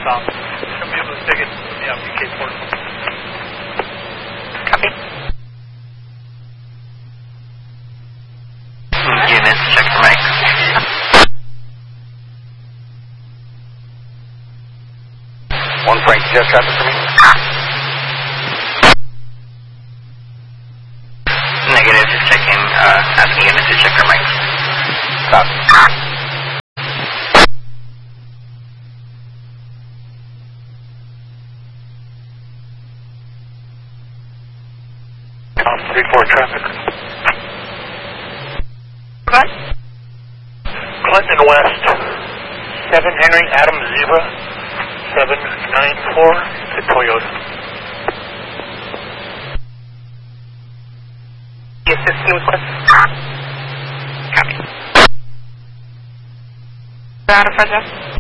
south. Should be able to take it from the BK port. Copy. Units, check for mic. One Frank, jet traffic for me. Negative, just checking, asking units to check their mics. Stop. 3-4 traffic. What? Clinton West, 7 Henry Adams Zebra, 794 to Toyota. The assistant request. Copy. Out of Fresno.